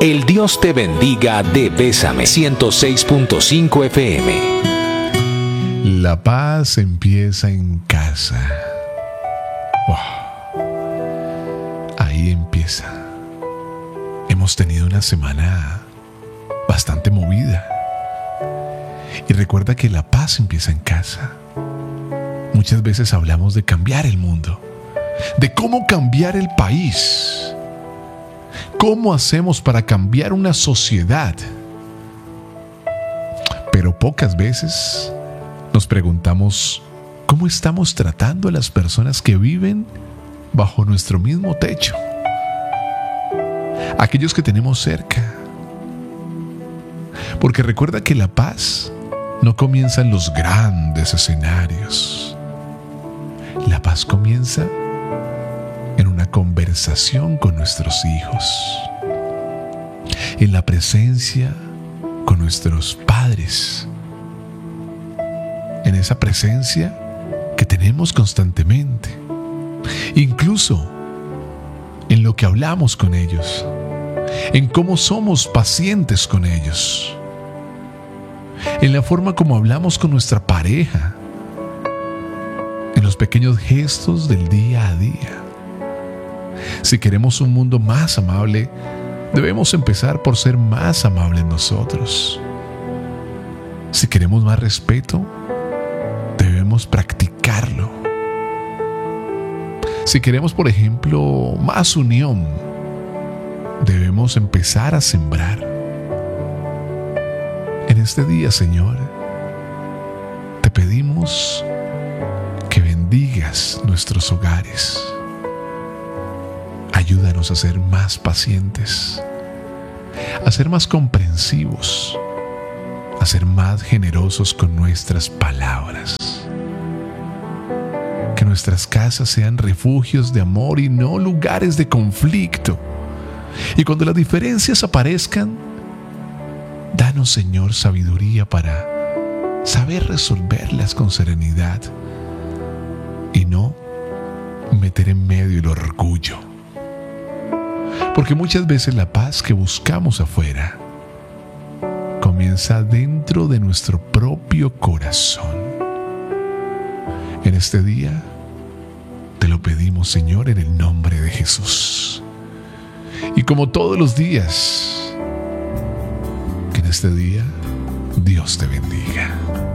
El Dios te bendiga de Bésame 106.5 FM. La paz empieza en casa. Wow. Ahí empieza. Hemos tenido una semana bastante movida. Y recuerda que la paz empieza en casa. Muchas veces hablamos de cambiar el mundo, de cómo cambiar el país. ¿Cómo hacemos para cambiar una sociedad? Pero pocas veces nos preguntamos cómo estamos tratando a las personas que viven bajo nuestro mismo techo, aquellos que tenemos cerca. Porque recuerda que la paz no comienza en los grandes escenarios. La paz comienza en una conversación con nuestros hijos, en la presencia con nuestros padres, en esa presencia que tenemos constantemente, incluso en lo que hablamos con ellos, en cómo somos pacientes con ellos, en la forma como hablamos con nuestra pareja, en los pequeños gestos del día a día. Si queremos un mundo más amable, debemos empezar por ser más amables nosotros. Si queremos más respeto, debemos practicarlo. Si queremos, por ejemplo, más unión, debemos empezar a sembrar. En este día, Señor, te pedimos que bendigas nuestros hogares. Ayúdanos a ser más pacientes, a ser más comprensivos, a ser más generosos con nuestras palabras. Que nuestras casas sean refugios de amor y no lugares de conflicto. Y cuando las diferencias aparezcan, danos, Señor, sabiduría para saber resolverlas con serenidad y no meter en medio el orgullo. Porque muchas veces la paz que buscamos afuera comienza dentro de nuestro propio corazón. En este día te lo pedimos, Señor, en el nombre de Jesús. Y como todos los días, que en este día Dios te bendiga.